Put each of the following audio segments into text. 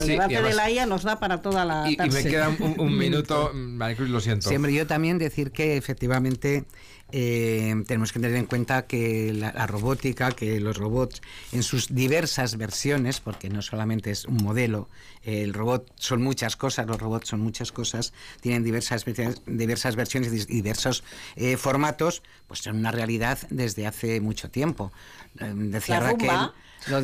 El debate de la IA nos da para toda la tarde. Y me queda un minuto, Maricruz, lo siento. Siempre yo también decir que efectivamente tenemos que tener en cuenta que la robótica, que los robots en sus diversas versiones, porque no solamente es un modelo, el robot son muchas cosas, los robots son muchas cosas, tienen diversas versiones y diversos formatos, pues son una realidad desde hace mucho tiempo. Decía Raquel lo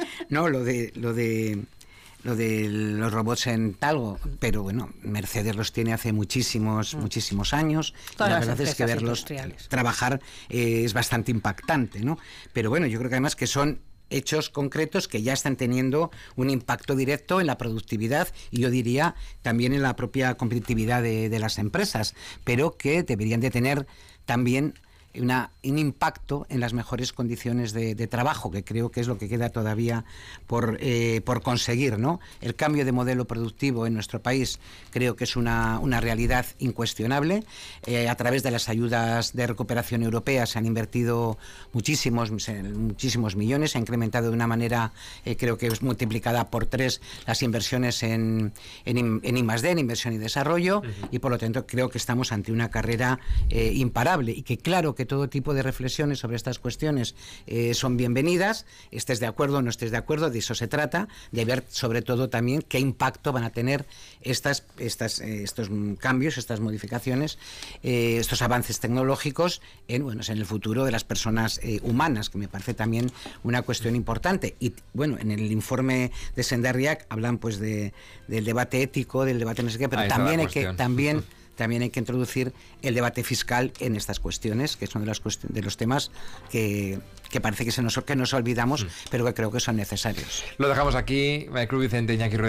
de los robots en Talgo, pero bueno, Mercedes los tiene hace muchísimos años. Todas la verdad es que verlos trabajar es bastante impactante, ¿no? Pero bueno, yo creo que además que son hechos concretos que ya están teniendo un impacto directo en la productividad y yo diría también en la propia competitividad de las empresas, pero que deberían de tener también un impacto en las mejores condiciones de trabajo, que creo que es lo que queda todavía por conseguir, ¿no? El cambio de modelo productivo en nuestro país creo que es una realidad incuestionable. A través de las ayudas de recuperación europeas se han invertido muchísimos millones, se ha incrementado de una manera, creo que es multiplicada por 3 las inversiones en I+D, en inversión y desarrollo, y por lo tanto creo que estamos ante una carrera imparable y que claro que todo tipo de reflexiones sobre estas cuestiones son bienvenidas, estés de acuerdo o no estés de acuerdo, de eso se trata, de ver sobre todo también qué impacto van a tener estos cambios, estas modificaciones, estos avances tecnológicos en el futuro de las personas humanas, que me parece también una cuestión importante. Y bueno, en el informe de Sendarriac hablan pues del debate ético, del debate no sé qué, pero también hay que introducir el debate fiscal en estas cuestiones, que son de los temas que parece que nos olvidamos, pero que creo que son necesarios. Lo dejamos aquí. Maricruz Vicente, Iñaki Rodríguez.